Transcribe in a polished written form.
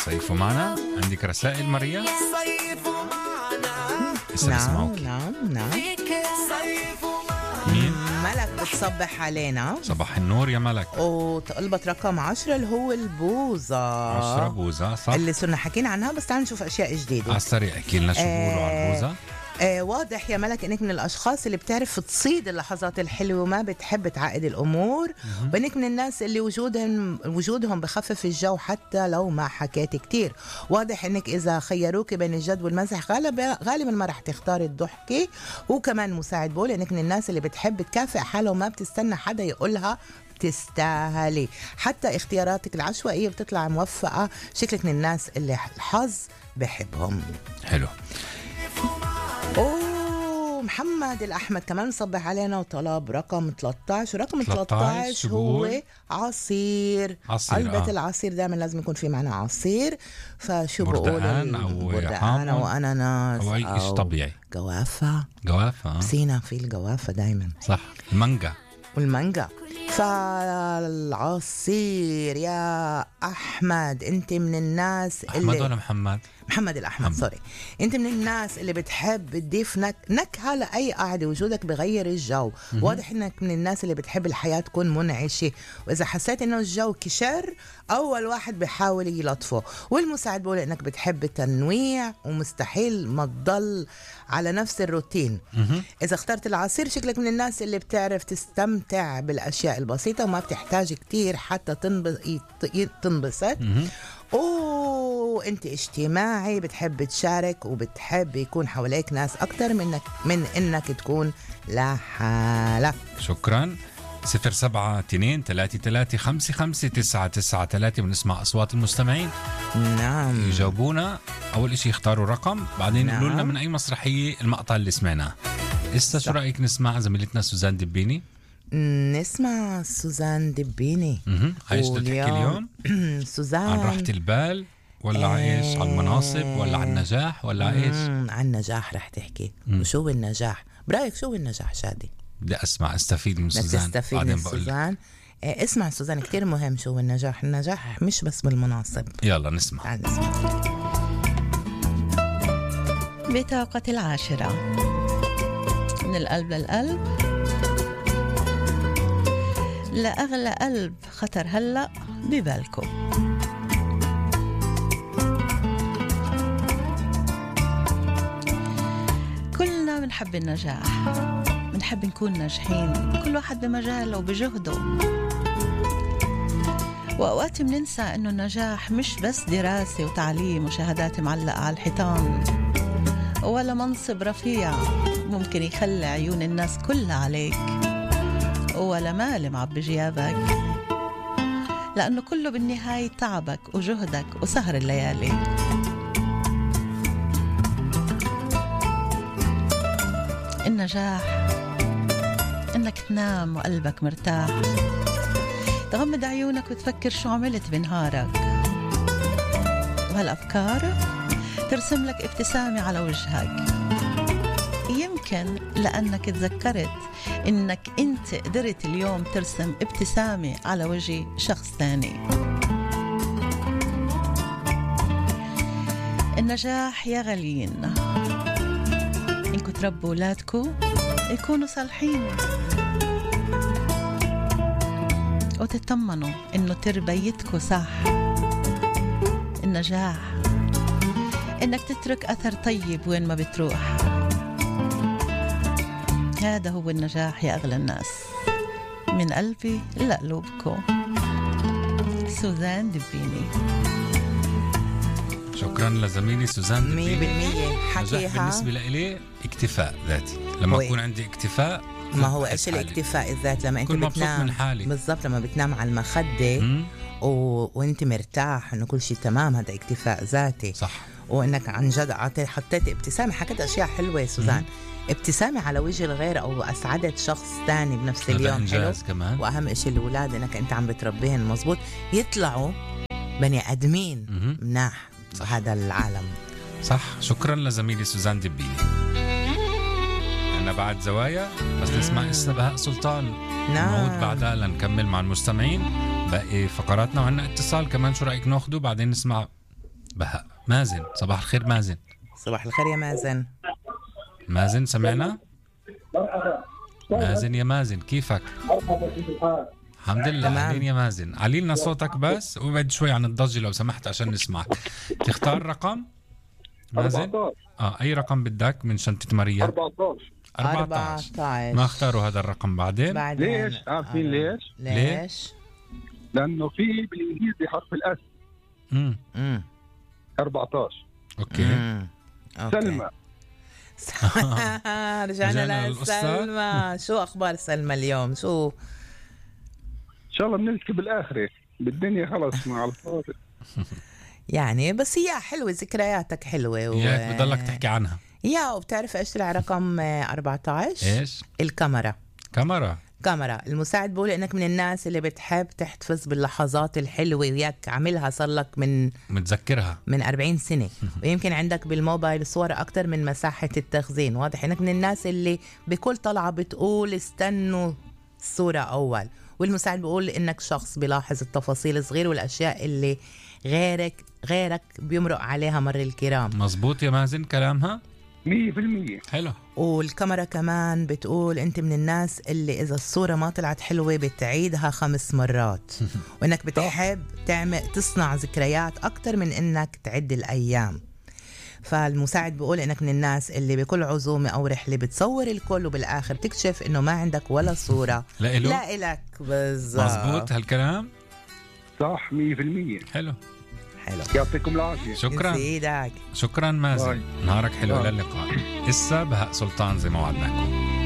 صيفوا معنا. عندك رسائل ماريا؟ نعم. مين؟ ملك بتصبح علينا. صباح النور يا ملك. وطلبت رقم 10 اللي هو البوظة. 10 بوزة صح؟ اللي صرنا حكينا عنها، بس تعال نشوف أشياء جديدة. على السريع احكي لنا شو بيقولوا على البوزة. واضح يا ملك انك من الاشخاص اللي بتعرف تصيد اللحظات الحلوه وما بتحب تعقد الامور، وانك من الناس اللي وجودهم بخفف الجو حتى لو ما حكيت كتير. واضح انك اذا خيروك بين الجد والمزح غالبا ما رح تختاري الضحكه. وكمان مساعد بقول انك من الناس اللي بتحب تكافئ حالها وما بتستنى حدا يقولها تستاهلي. حتى اختياراتك العشوائيه بتطلع موفقه. شكلك من الناس اللي الحظ بحبهم. حلو. محمد الأحمد كمان صبح علينا وطلب رقم 13. ورقم 13 هو عصير. علبة العصير دائما لازم يكون في معنا عصير. فشو بقول؟ بردقان أو أناناس أو أي شيء طبيعي. جوافة. بسينا في الجوافة دائما صح. المانجا والمانجا. فالعصير يا أحمد، أنت من الناس أحمد اللي ولا محمد الأحمد سوري. أنت من الناس اللي بتحب تضيف نكهة لأي قعدة. وجودك بغير الجو. واضح أنك من الناس اللي بتحب الحياة تكون منعشة، وإذا حسيت أنه الجو كشر أول واحد بيحاول يلطفه. والمساعد بقول أنك بتحب التنويع ومستحيل ما تضل على نفس الروتين. إذا اخترت العصير شكلك من الناس اللي بتعرف تستمتع بالأشياء البسيطة وما بتحتاج كتير حتى تنبسط. أنت اجتماعي، بتحب تشارك وبتحب يكون حواليك ناس أكتر من إنك تكون لحالك. شكرا. 0723355993 بنسمع أصوات المستمعين. نعم. يجاوبونا. أول إشي يختاروا رقم، بعدين يقولوا لنا من أي مسرحية المقطع اللي سمعناه. شو رأيك نسمع زميلتنا سوزان دبيني؟ نسمع سوزان دبيني. عايش تحكي اليوم سوزان عن راحة البال ولا عايش عن المناصب ولا عن النجاح ولا عايش عن النجاح رح تحكي. وشو النجاح برأيك؟ شو النجاح شادي؟ بدي أسمع استفيد من سوزان. بعدين سوزان اسمع سوزان كتير مهم. شو النجاح؟ النجاح مش بس بالمناصب. يلا نسمع. بطاقة 10 من القلب للقلب. لأغلى قلب خطر هلأ ببالكم. كلنا بنحب النجاح، بنحب نكون ناجحين، كل واحد بمجاله وبجهده. وأوقات بننسى إنه النجاح مش بس دراسة وتعليم وشهادات معلقة على الحيطان، ولا منصب رفيع ممكن يخلي عيون الناس كلها عليك، ولا مال معبي جيابك، لأنه كله بالنهاية تعبك وجهدك وسهر الليالي. النجاح إنك تنام وقلبك مرتاح، تغمض عيونك وتفكر شو عملت بنهارك، وهالأفكار ترسم لك ابتسامة على وجهك. يمكن لأنك تذكرت إنك أنت قدرت اليوم ترسم ابتسامة على وجه شخص ثاني. النجاح يا غاليين إنكم تربوا أولادكم يكونوا صالحين، وتطمنوا إنه تربيتكم صح. النجاح إنك تترك أثر طيب وين ما بتروح. هذا هو النجاح يا أغلى الناس. من قلبي لقلوبكم، سوزان دبيني. شكرا لزميلي سوزان دبيني. 100% حكيها. بالنسبة لي اكتفاء ذاتي. لما يكون عندي اكتفاء، ما هو إيش الاكتفاء الذات؟ لما أنت بتنام من حالي. بالضبط، لما بتنام على المخدة وأنت مرتاح إنه كل شيء تمام، هذا اكتفاء ذاتي. صح. وإنك عن جد حطيت ابتسامة. حكيت أشياء حلوة سوزان. ابتسامة على وجه الغير أو أسعدت شخص تاني بنفس اليوم حلو. كمان. وأهم إشي الأولاد إنك أنت عم بتربيهن مزبوط، يطلعوا بني أدمين مناح بهذا العالم. صح. شكرا لزميلي سوزان دبيني. أنا بعد زوايا بس نسمع اسم بهاء سلطان. نعود بعدها لنكمل مع المستمعين باقي فقراتنا، وعنا اتصال كمان. شو رأيك ناخده بعدين نسمع بهاء. مازن، صباح الخير مازن. صباح الخير يا مازن. مازن سمعنا؟ مازن يا مازن كيفك؟ الحمد لله. أهلين يا مازن. علي لنا صوتك بس وابعد شوي عن الضجة لو سمحت عشان نسمعك. تختار رقم مازن؟ 14. أي رقم بدك من شنطة ماريا؟ 14. 14. ما اختاروا هذا الرقم بعدين؟ ليش؟ عارفين ليش؟ ليش؟ لأنه في بالإنجليزي حرف الأس. 14. أوكي. سلمى. رجعنا لسلمى. شو أخبار سلمى اليوم؟ شو إن شاء الله بنلتقي بالآخرة بالدنيا خلص مع الفاضل. يعني بس هي حلوة، ذكرياتك حلوة ياك بضلك تحكي عنها. وبتعرف ايش طلع رقم 14؟ ايش؟ الكاميرا. كاميرا. المساعد بقول انك من الناس اللي بتحب تحتفظ باللحظات الحلوة، وياك عاملها صار لك متذكرها من 40 سنة. ويمكن عندك بالموبايل صور أكتر من مساحة التخزين. واضح انك من الناس اللي بكل طلعة بتقول استنوا الصورة أول. والمساعد بقول انك شخص بيلاحظ التفاصيل الصغيرة والأشياء اللي غيرك بيمرق عليها مر الكرام. مزبوط يا مازن كلامها 100%. حلو. والكاميرا كمان بتقول انت من الناس اللي اذا الصورة ما طلعت حلوة بتعيدها 5 مرات. وانك بتحب تصنع ذكريات اكتر من انك تعد الايام. فالمساعد بيقول انك من الناس اللي بكل عزومة او رحلة بتصور الكل وبالاخر تكتشف انه ما عندك ولا صورة لا إلك. بالظبط. مزبوط هالكلام صح 100%. حلو. يعطيكم العافية. شكرا. يسعدك. شكرا مازن. نهارك حلو. الى اللقاء. بهاء سلطان زي ما وعدناكم.